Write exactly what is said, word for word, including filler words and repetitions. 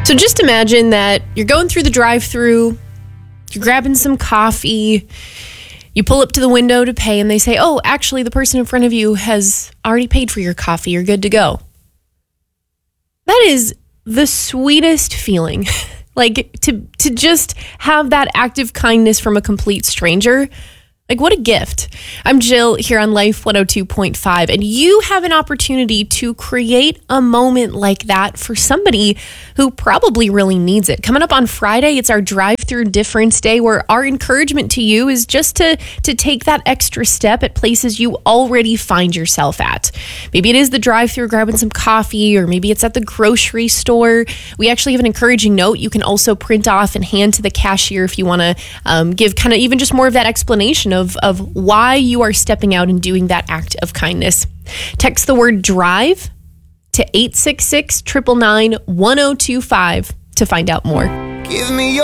So just imagine that you're going through the drive-thru, you're grabbing some coffee, you pull up to the window to pay, and they say, oh, actually, the person in front of you has already paid for your coffee. You're good to go. That is the sweetest feeling. Like, to to just have that act of kindness from a complete stranger. Like, what a gift. I'm Jill here on Life one oh two point five, and you have an opportunity to create a moment like that for somebody who probably really needs it. Coming up on Friday, it's our drive-through difference day, where our encouragement to you is just to, to take that extra step at places you already find yourself at. Maybe it is the drive-through grabbing some coffee, or maybe it's at the grocery store. We actually have an encouraging note you can also print off and hand to the cashier if you want to um, give kind of even just more of that explanation Of, of why you are stepping out and doing that act of kindness. Text the word drive to eight six six, nine nine nine, one oh two five to find out more. Give me your